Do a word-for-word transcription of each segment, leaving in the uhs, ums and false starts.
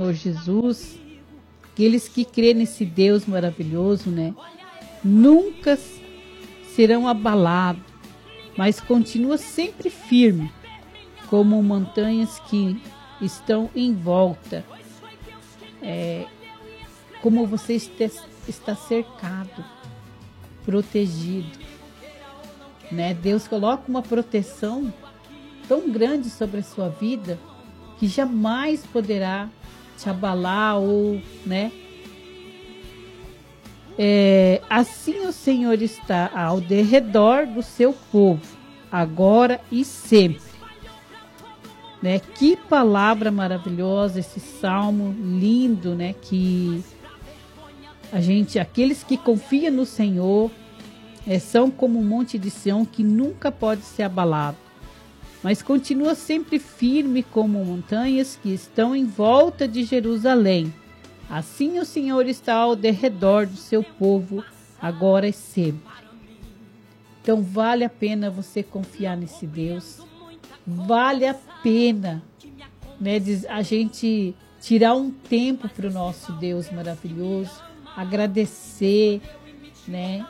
Senhor Jesus, aqueles que crêem nesse Deus maravilhoso, né, nunca serão abalados, mas continua sempre firme, como montanhas que estão em volta. É, como você está cercado, protegido, né? Deus coloca uma proteção tão grande sobre a sua vida que jamais poderá te abalar ou, né? É, assim o Senhor está ao derredor do seu povo, agora e sempre. Né? Que palavra maravilhosa, esse salmo lindo, né? Que a gente, aqueles que confiam no Senhor, é, são como um monte de Sião que nunca pode ser abalado, mas continua sempre firme como montanhas que estão em volta de Jerusalém. Assim o Senhor está ao derredor do seu povo, agora e sempre. Então vale a pena você confiar nesse Deus. Vale a pena, né, a gente tirar um tempo para o nosso Deus maravilhoso, agradecer, né?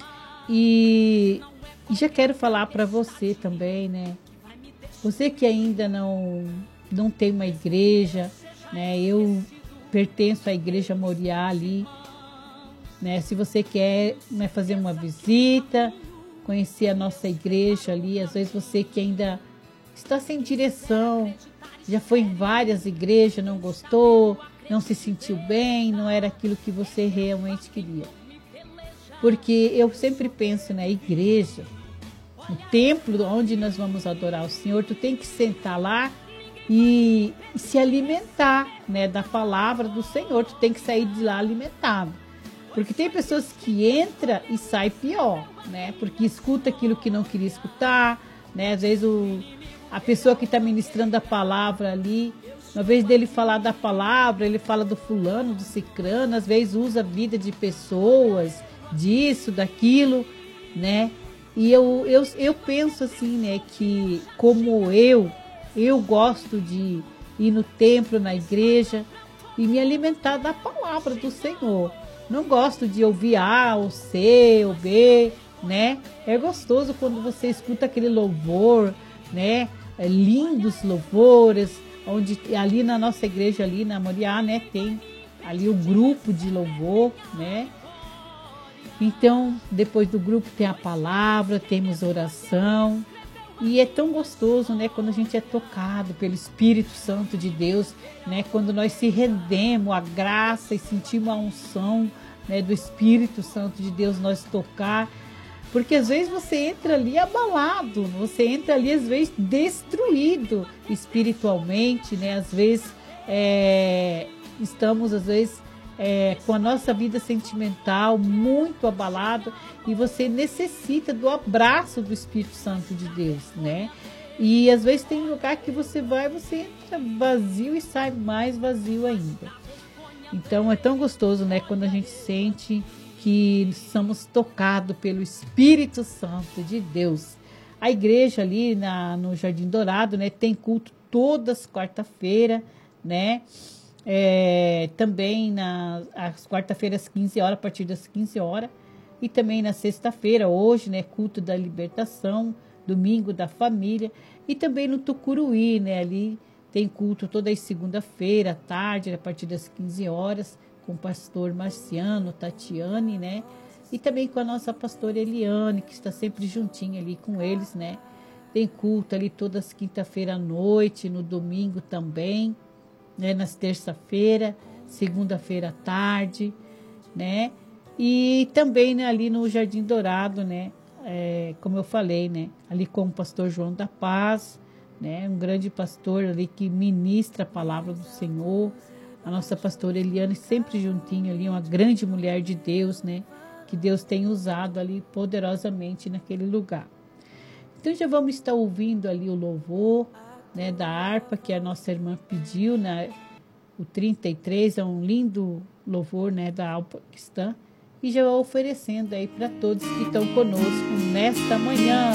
E, e já quero falar para você também, né? Você que ainda não, não tem uma igreja, né? Eu pertenço à Igreja Moriá ali, né? Se você quer, né, fazer uma visita, conhecer a nossa igreja ali, às vezes você que ainda está sem direção, já foi em várias igrejas, não gostou, não se sentiu bem, não era aquilo que você realmente queria. Porque eu sempre penso na igreja, no templo onde nós vamos adorar o Senhor, tu tem que sentar lá e, e se alimentar, né, da palavra do Senhor, tu tem que sair de lá alimentado. Porque tem pessoas que entram e saem pior, né, porque escuta aquilo que não queria escutar, né, às vezes o a pessoa que está ministrando a palavra ali, uma vez dele falar da palavra, ele fala do fulano, do cicrano, às vezes usa a vida de pessoas, disso, daquilo, né? E eu, eu, eu penso assim, né, que como eu, eu gosto de ir no templo, na igreja e me alimentar da palavra do Senhor. Não gosto de ouvir A, ou C, ou B, né? É gostoso quando você escuta aquele louvor, né? É, lindos louvores, onde ali na nossa igreja ali na Moriá, né, tem ali o grupo de louvor, né? Então, depois do grupo tem a palavra, temos oração, e é tão gostoso, né, quando a gente é tocado pelo Espírito Santo de Deus, né, quando nós se rendemos à graça e sentimos a unção, né, do Espírito Santo de Deus nós tocar. Porque às vezes você entra ali abalado, você entra ali às vezes destruído espiritualmente, né? Às vezes é, estamos às vezes é, com a nossa vida sentimental muito abalada e você necessita do abraço do Espírito Santo de Deus, né? E às vezes tem lugar que você vai, você entra vazio e sai mais vazio ainda. Então é tão gostoso, né? Quando a gente sente que somos tocados pelo Espírito Santo de Deus. A igreja ali na, no Jardim Dourado, né, tem culto todas quarta-feira, né? É, também nas quarta-feiras, quinze horas, a partir das quinze horas. E também na sexta-feira, hoje, né, culto da libertação, domingo da família. E também no Tucuruí, né, ali tem culto toda segunda-feira, à tarde, a partir das quinze horas. Com o pastor Marciano, Tatiane, né? E também com a nossa pastora Eliane, que está sempre juntinha ali com eles, né? Tem culto ali todas quinta-feira à noite, no domingo também, né? Nas terça-feira, segunda-feira à tarde, né? E também, né, ali no Jardim Dourado, né? É, como eu falei, né? Ali com o pastor João da Paz, né? Um grande pastor ali que ministra a palavra do Senhor. A nossa pastora Eliane sempre juntinho ali, uma grande mulher de Deus, né? Que Deus tem usado ali poderosamente naquele lugar. Então já vamos estar ouvindo ali o louvor, né, da harpa que a nossa irmã pediu, né? O trinta e três é um lindo louvor, né, da harpa cristã. E já oferecendo aí para todos que estão conosco nesta manhã.